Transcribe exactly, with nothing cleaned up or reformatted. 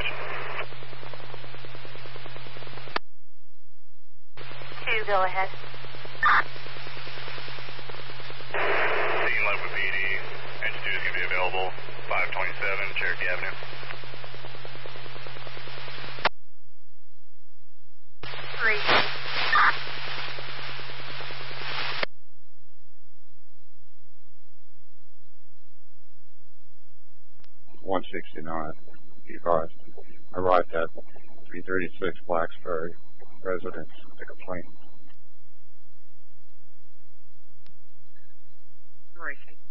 attention. Two, go ahead. Scene Lakewood P D. Engine two is going to be available. five twenty-seven Cherokee Avenue. Three. one sixty-nine, be advised. Arrived at three thirty-six Blacksburg residence with a complaint. Rory,